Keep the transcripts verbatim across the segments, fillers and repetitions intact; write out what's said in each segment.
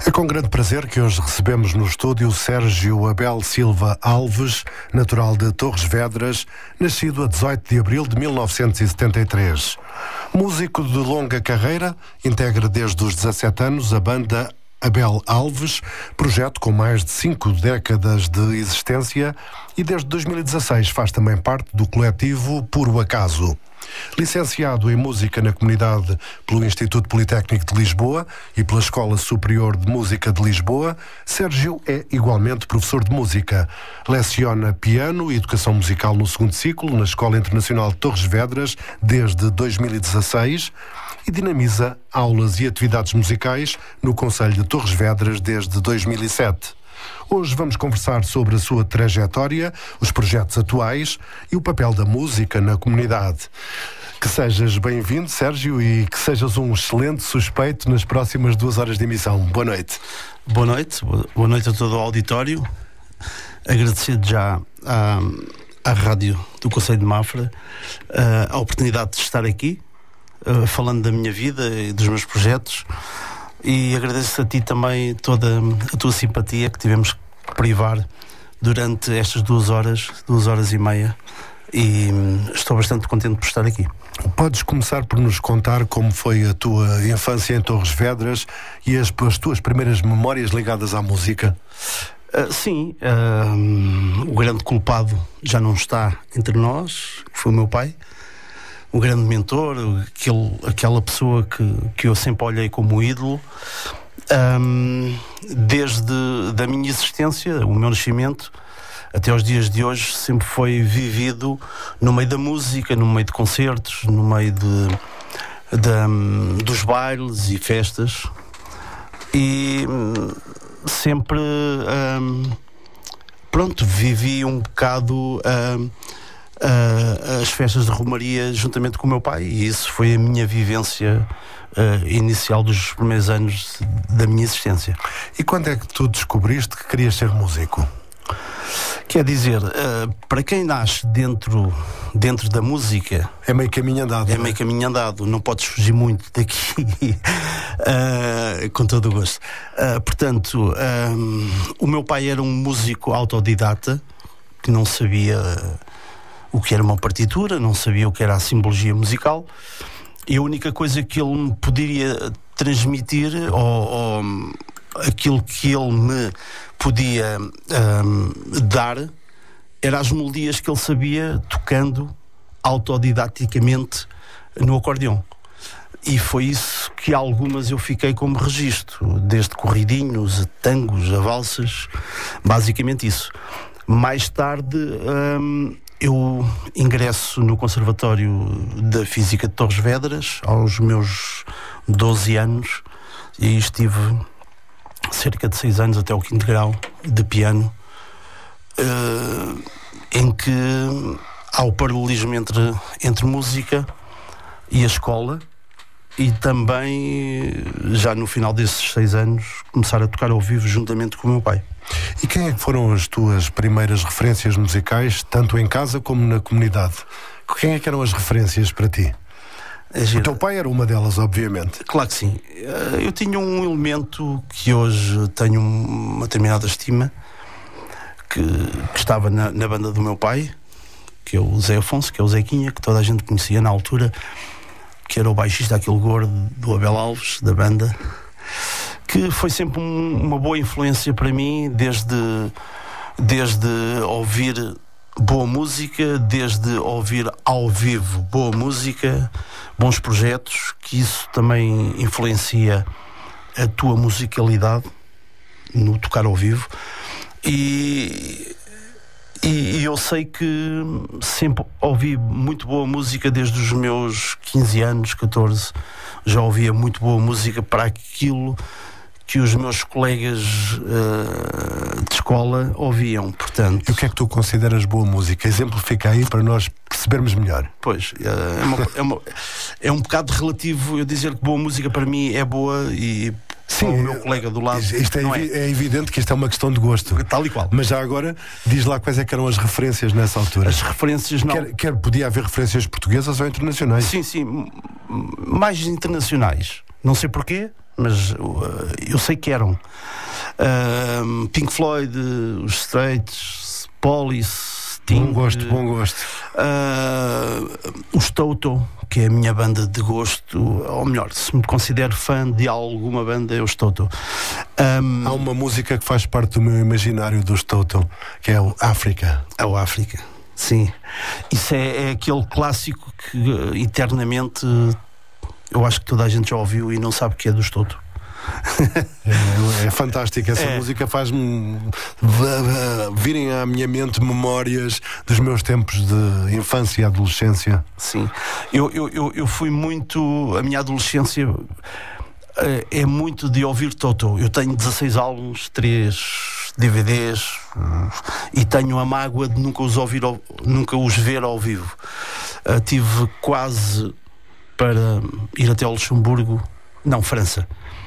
É com grande prazer que hoje recebemos no estúdio Sérgio Abel Silva Alves, natural de Torres Vedras, nascido a dezoito de abril de mil novecentos e setenta e três. Músico de longa carreira, integra desde os dezassete anos a banda Abel Alves, projeto com mais de cinco décadas de existência, e desde dois mil e dezasseis faz também parte do coletivo Puro Acaso. Licenciado em Música na Comunidade pelo Instituto Politécnico de Lisboa e pela Escola Superior de Música de Lisboa, Sérgio é igualmente professor de música. Leciona piano e educação musical no segundo ciclo na Escola Internacional de Torres Vedras desde dois mil e dezasseis e dinamiza aulas e atividades musicais no Concelho de Torres Vedras desde dois mil e sete. Hoje vamos conversar sobre a sua trajetória, os projetos atuais e o papel da música na comunidade. Que sejas bem-vindo, Sérgio, e que sejas um excelente suspeito nas próximas duas horas de emissão. Boa noite. Boa noite, boa noite a todo o auditório. Agradecido já à, à Rádio do Concelho de Mafra a oportunidade de estar aqui, falando da minha vida e dos meus projetos. E agradeço a ti também toda a tua simpatia que tivemos que privar durante estas duas horas, duas horas e meia, e estou bastante contente por estar aqui. Podes começar por nos contar como foi a tua infância em Torres Vedras e as, as tuas primeiras memórias ligadas à música? Uh, sim, uh, o grande culpado já não está entre nós, foi o meu pai. Um grande mentor, aquele, aquela pessoa que, que eu sempre olhei como ídolo, um, desde da minha existência, o meu nascimento, até aos dias de hoje, sempre foi vivido no meio da música, no meio de concertos, no meio de, de, dos bailes e festas, e sempre, um, pronto, vivi um bocado... Um, Uh, as festas de Romaria juntamente com o meu pai, e isso foi a minha vivência uh, inicial dos primeiros anos da minha existência. E quando é que tu descobriste que querias ser músico? Quer dizer, uh, para quem nasce dentro, dentro da música, é meio caminho andado. É meio caminho andado, não podes fugir muito daqui. uh, com todo o gosto. Uh, portanto, uh, o meu pai era um músico autodidata que não sabia o que era uma partitura, não sabia o que era a simbologia musical, e a única coisa que ele me poderia transmitir, ou, ou aquilo que ele me podia um, dar, eram as melodias que ele sabia tocando autodidaticamente no acordeão. E foi isso que algumas eu fiquei como registro, desde corridinhos a tangos, a valsas, basicamente isso. Mais tarde... Um, eu ingresso no Conservatório da Física de Torres Vedras aos meus doze anos e estive cerca de seis anos até o quinto grau de piano, uh, em que há o paralelismo entre, entre música e a escola, e também, já no final desses seis anos, começar a tocar ao vivo juntamente com o meu pai. E quem é que foram as tuas primeiras referências musicais, tanto em casa como na comunidade? Quem é que eram as referências para ti? É o teu pai era uma delas, obviamente. Claro que sim. Eu tinha um elemento que hoje tenho uma determinada estima, que, que estava na, na banda do meu pai, que é o Zé Afonso, que é o Zequinha, que toda a gente conhecia na altura, que era o baixista, aquele gordo do Abel Alves, da banda, que foi sempre um, uma boa influência para mim, desde, desde ouvir boa música, desde ouvir ao vivo boa música, bons projetos, que isso também influencia a tua musicalidade no tocar ao vivo. E... E eu sei que sempre ouvi muito boa música desde os meus quinze anos, catorze. Já ouvia muito boa música para aquilo que os meus colegas uh, de escola ouviam, portanto... E o que é que tu consideras boa música? Exemplifica aí para nós percebermos melhor. Pois, uh, é, uma, é, uma, é um bocado relativo eu dizer que boa música para mim é boa e... Sim, o meu colega do lado. Isto é, não é. é evidente que isto é uma questão de gosto. Tal e qual. Mas já agora, diz lá quais é que eram as referências nessa altura. As referências não. Quer, quer podia haver referências portuguesas ou internacionais? Sim, sim. Mais internacionais. Não sei porquê, mas uh, eu sei que eram uh, Pink Floyd, os Straits, Police, Sting, bom gosto, bom gosto. Uh, os Toto, que é a minha banda de gosto, ou melhor, se me considero fã de alguma banda, é os Toto. Um, Há uma música que faz parte do meu imaginário dos Toto, que é o África. É o África, sim. Isso é, é aquele clássico que uh, eternamente eu acho que toda a gente já ouviu e não sabe o que é dos Toto. É, é fantástico, essa é. música faz-me virem à minha mente memórias dos meus tempos de infância e adolescência. Sim, eu, eu, eu, eu fui muito, a minha adolescência é, é muito de ouvir Toto. Eu tenho dezasseis álbuns, três D V Ds hum. e tenho a mágoa de nunca os ouvir, nunca os ver ao vivo. Uh, tive quase para ir até ao Luxemburgo, não, França,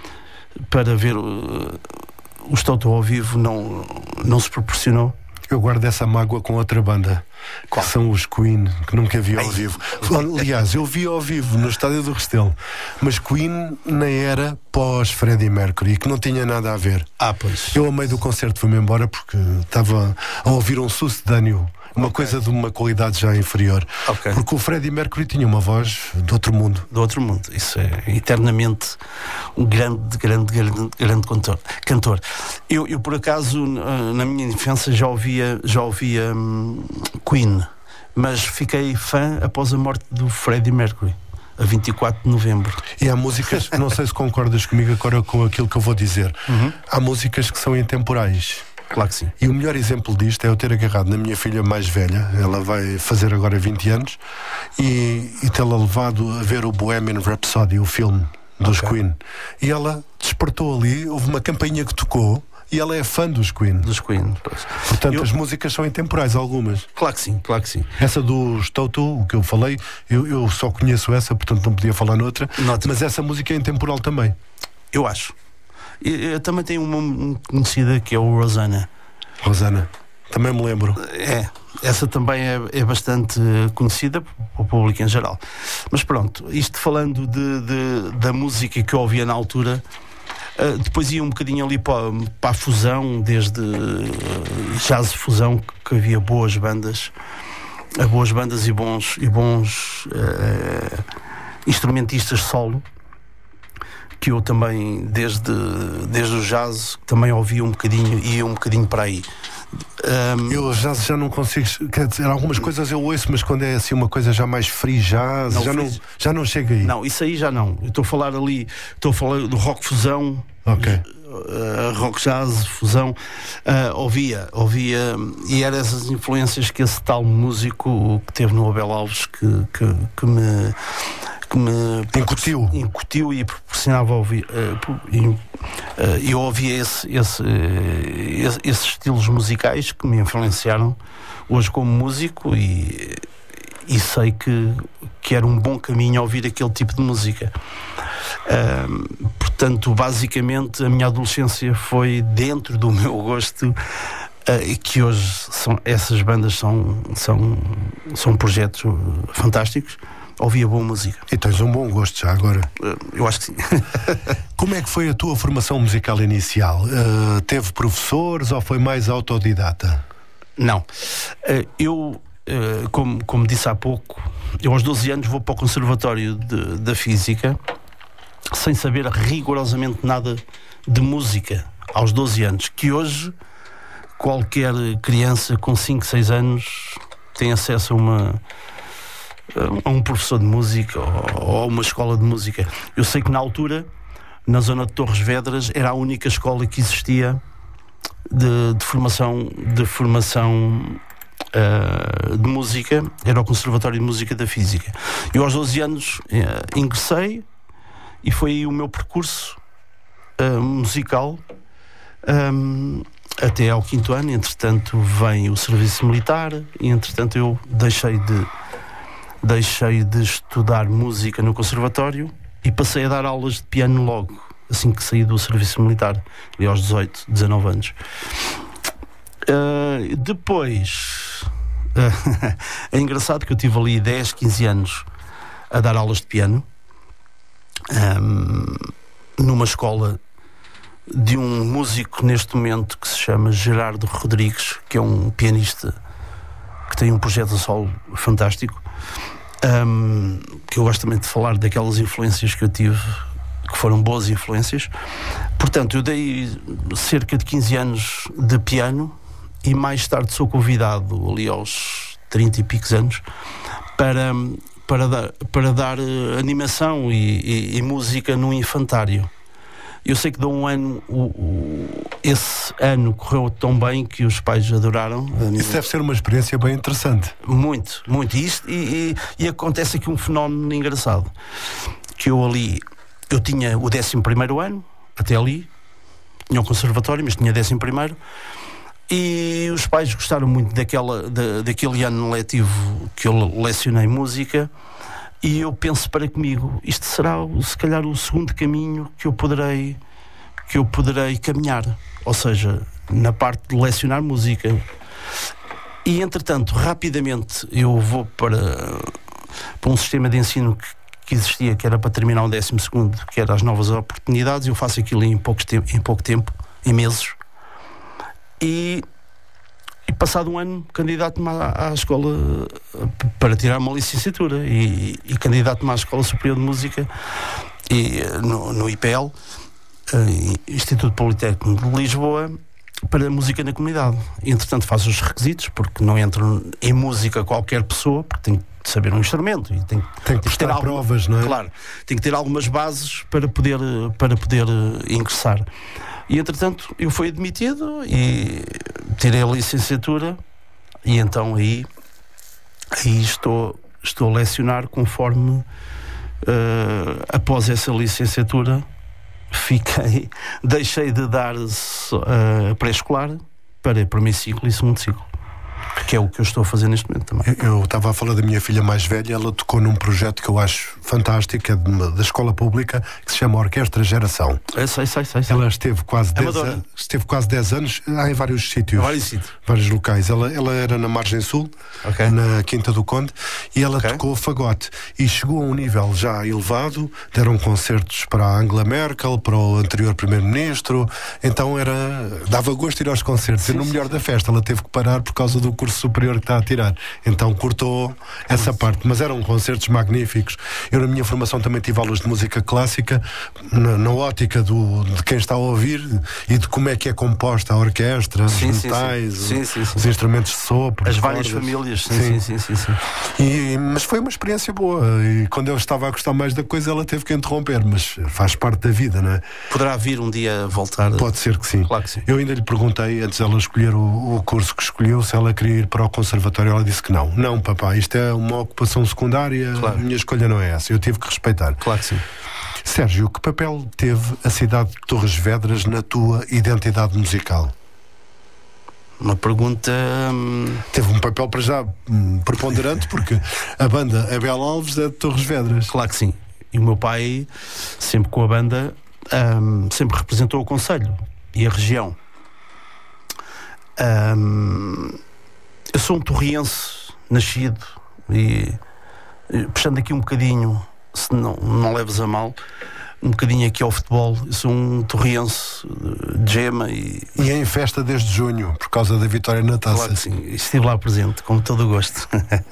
para ver uh, os Toto ao vivo, não, não se proporcionou. Eu guardo essa mágoa com outra banda. Qual? Que são os Queen, que nunca vi ao Ai. vivo. Aliás, eu vi ao vivo no Estádio do Restelo, mas Queen na era pós-Freddie Mercury, que não tinha nada a ver. Ah, pois. Eu, a meio do concerto, fui-me embora porque estava a ouvir um sucedâneo, uma okay. coisa de uma qualidade já inferior. Okay. Porque o Freddie Mercury tinha uma voz de outro mundo. De outro mundo. Isso é eternamente um grande, grande, grande, grande cantor. cantor. Eu, eu, por acaso, na minha infância já ouvia, já ouvia hum, Queen, mas fiquei fã após a morte do Freddie Mercury, a vinte e quatro de novembro. E há músicas, não sei se concordas comigo agora com aquilo que eu vou dizer, uhum. há músicas que são intemporais. Claro que sim. E o melhor exemplo disto é eu ter agarrado na minha filha mais velha, ela vai fazer agora vinte anos, e, e tê-la levado a ver o Bohemian Rhapsody, o filme dos okay. Queen. E ela despertou ali, houve uma campainha que tocou, e ela é fã dos Queen. Dos Queen, pois. Portanto, eu... as músicas são intemporais, algumas. Claro que sim, claro que sim. Essa dos Toto, o que eu falei, eu, eu só conheço essa, portanto não podia falar noutra, Nota. Mas essa música é intemporal também. Eu acho. Eu, eu também tenho uma conhecida que é o Rosanna. Rosanna, também me lembro. É, essa também é, é bastante conhecida pelo público em geral. Mas pronto, isto falando de, de, da música que eu ouvia na altura, uh, depois ia um bocadinho ali para, para a fusão, desde uh, jazz fusão, que havia boas bandas, uh, boas bandas e bons, e bons uh, instrumentistas solo, que eu também, desde, desde o jazz, também ouvia um bocadinho, ia um bocadinho para aí. Um, eu já, já não consigo, quer dizer, algumas coisas eu ouço, mas quando é assim uma coisa já mais free jazz, não, já, free, não, já não chega aí. Não, isso aí já não. Eu estou a falar ali, estou a falar do rock fusão, okay. uh, rock jazz, fusão, uh, ouvia, ouvia, e eram essas influências que esse tal músico que teve no Abel Alves que, que, que me... que me incutiu. incutiu e proporcionava ouvir. Uh, e, uh, eu ouvia esse, esse, uh, esse, esses estilos musicais que me influenciaram hoje como músico, e, e sei que, que era um bom caminho ouvir aquele tipo de música. Uh, portanto, basicamente, a minha adolescência foi dentro do meu gosto, uh, que hoje são, essas bandas são, são, são projetos fantásticos. Ouvia boa música. E tens um bom gosto já agora. Eu acho que sim. Como é que foi a tua formação musical inicial? Uh, teve professores ou foi mais autodidata? Não. Uh, eu, uh, como, como disse há pouco, eu aos doze anos vou para o Conservatório de, da Física sem saber rigorosamente nada de música aos doze anos, que hoje qualquer criança com cinco, seis anos tem acesso a uma a um professor de música ou a uma escola de música. Eu sei que na altura, na zona de Torres Vedras, era a única escola que existia de, de formação de formação uh, de música, era o Conservatório de Música da Física. Eu aos doze anos uh, ingressei, e foi aí o meu percurso uh, musical um, até ao quinto ano. Entretanto vem o serviço militar e entretanto eu deixei de Deixei de estudar música no conservatório e passei a dar aulas de piano logo, assim que saí do serviço militar, ali aos dezoito, dezanove anos. Uh, depois, uh, é engraçado que eu tive ali dez, quinze anos a dar aulas de piano. Um, numa escola de um músico neste momento que se chama Gerardo Rodrigues, que é um pianista que tem um projeto a solo fantástico, um, que eu gosto também de falar daquelas influências que eu tive, que foram boas influências. Portanto, eu dei cerca de quinze anos de piano e mais tarde sou convidado, ali aos trinta e picos anos, para, para, dar, para dar animação e, e, e música num infantário. Eu sei que de um ano, o, o, esse ano correu tão bem que os pais adoraram. Isso deve ser uma experiência bem interessante. Muito, muito. E, isto, e, e, e acontece aqui um fenómeno engraçado, que eu ali, eu tinha o décimo primeiro ano, até ali, tinha o conservatório, mas tinha décimo primeiro, e os pais gostaram muito daquela, da, daquele ano letivo que eu lecionei música. E eu penso para comigo, isto será se calhar o segundo caminho que eu poderei que eu poderei caminhar, ou seja, na parte de lecionar música. E entretanto, rapidamente eu vou para, para um sistema de ensino que, que existia, que era para terminar o décimo segundo, que era as novas oportunidades. Eu faço aquilo em, poucos te- em pouco tempo, em meses, e E passado um ano, candidato-me à, à escola para tirar uma licenciatura e, e candidato-me à Escola Superior de Música e, no, no I P L, Instituto Politécnico de Lisboa, para música na comunidade. E, entretanto, faço os requisitos, porque não entro em música qualquer pessoa, porque tem que saber um instrumento e tem, tem que prestar ter provas, alguma, não é? Claro, tem que ter algumas bases para poder, para poder ingressar. E, entretanto, eu fui admitido e tirei a licenciatura e então aí, aí estou, estou a lecionar conforme, uh, após essa licenciatura, fiquei, deixei de dar uh, pré-escolar para primeiro ciclo e segundo ciclo, que é o que eu estou a fazer neste momento também. Eu, eu estava a falar da minha filha mais velha, ela tocou num projeto que eu acho fantástico, é de uma, da escola pública, que se chama Orquestra Geração. É, sei, sei, sei, sei. Ela esteve quase dez Amadora. anos, esteve quase dez anos ah, em vários sítios, Vários sítios. vários locais. Ela, ela era na Margem Sul, Ok. na Quinta do Conde, e ela Ok. tocou fagote e chegou a um nível já elevado. Deram concertos para a Angela Merkel, para o anterior primeiro-ministro, então era, dava gosto ir aos concertos. Sim, e no sim, melhor da festa ela teve que parar por causa do curso superior que está a tirar, então cortou essa parte, mas eram concertos magníficos. Eu na minha formação também tive aulas de música clássica, na, na ótica do, de quem está a ouvir e de como é que é composta a orquestra, Sim, os sim, metais, sim. Sim, sim, sim. os instrumentos de sopro, As de várias cordas. famílias, sim, sim, sim, sim, sim. E, mas foi uma experiência boa, e quando eu estava a gostar mais da coisa ela teve que interromper, mas faz parte da vida, não é? Poderá vir um dia voltar. Pode ser que sim. Claro que sim. Eu ainda lhe perguntei, antes dela escolher o, o curso que escolheu, se ela queria ir para o conservatório. Ela disse que não. Não, papá, isto é uma ocupação secundária, Claro. a minha escolha não é essa. Eu tive que respeitar. Claro que sim. Sérgio, que papel teve a cidade de Torres Vedras na tua identidade musical? Uma pergunta. hum, Teve um papel para já hum, preponderante, porque a banda Abel Alves é de Torres Vedras. Claro que sim. E o meu pai, sempre com a banda, hum, sempre representou o concelho e a região. Hum, eu sou um torriense nascido e, e puxando aqui um bocadinho, se não, não leves a mal, um bocadinho aqui ao futebol. Eu sou um torriense de gema e, E em festa desde junho, por causa da vitória na taça. claro que sim, estive lá presente, com todo o gosto.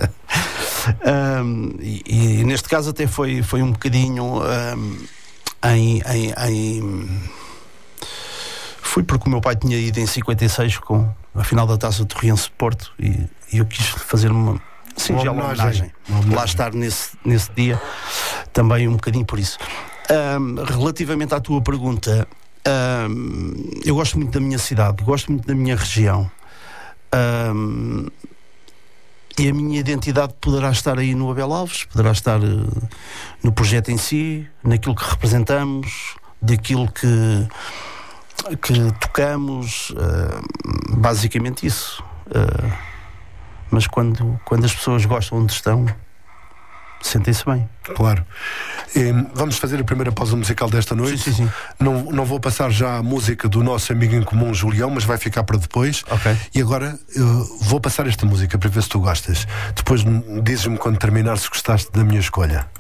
um, e, e neste caso até foi, foi um bocadinho um, em, em, em... Fui porque o meu pai tinha ido em cinquenta e seis com a final da Taça de Torriense Porto e, e eu quis fazer uma singela Uma homenagem, homenagem. Uma homenagem. lá estar nesse, nesse dia, também um bocadinho por isso. Um, relativamente à tua pergunta, um, eu gosto muito da minha cidade, gosto muito da minha região, um, e a minha identidade poderá estar aí no Abel Alves, poderá estar uh, no projeto em si, naquilo que representamos, daquilo que, que tocamos, uh, basicamente isso. Uh, mas quando, quando as pessoas gostam onde estão, sentem-se bem. Claro. E vamos fazer a primeira pausa musical desta noite. Sim, sim, sim. Não, não vou passar já a música do nosso amigo em comum Julião, mas vai ficar para depois. Ok. E agora eu vou passar esta música para ver se tu gostas. Depois dizes-me quando terminar se gostaste da minha escolha.